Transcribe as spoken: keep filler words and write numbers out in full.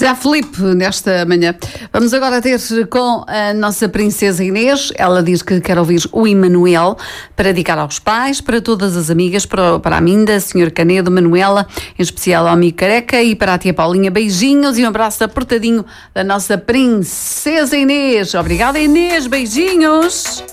Já Filipe, nesta manhã. Vamos agora ter com a nossa princesa Inês. Ela diz que quer ouvir o Emanuel para dedicar aos pais, para todas as amigas, para, para a Minda, senhor Canedo, Manuela, em especial ao amigo Careca e para a tia Paulinha. Beijinhos e um abraço apertadinho da nossa princesa Inês. Obrigada, Inês. Beijinhos.